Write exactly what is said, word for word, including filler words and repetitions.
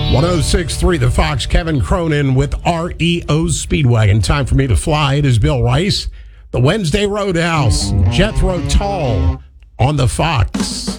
one oh six point three The Fox, Kevin Cronin with R E O Speedwagon. Time for me to fly. It is Bill Rice, the Wednesday Roadhouse, Jethro Tull on The Fox.